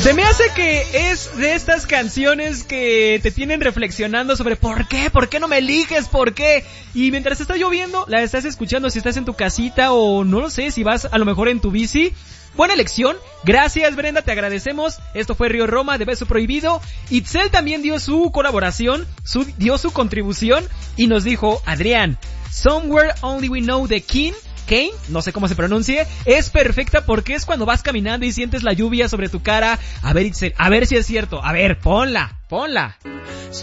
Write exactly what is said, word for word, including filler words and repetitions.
Se me hace que es de estas canciones que te tienen reflexionando sobre ¿por qué? ¿Por qué no me eliges? ¿Por qué? Y mientras está lloviendo, la estás escuchando si estás en tu casita o no lo sé, si vas a lo mejor en tu bici. Buena elección. Gracias, Brenda, te agradecemos. Esto fue Río Roma de Beso Prohibido. Itzel también dio su colaboración, su, dio su contribución y nos dijo, Adrián, Somewhere Only We Know the King, Kane, no sé cómo se pronuncie, es perfecta porque es cuando vas caminando y sientes la lluvia sobre tu cara. A ver, Itzel, a ver si es cierto. A ver, ponla, ponla.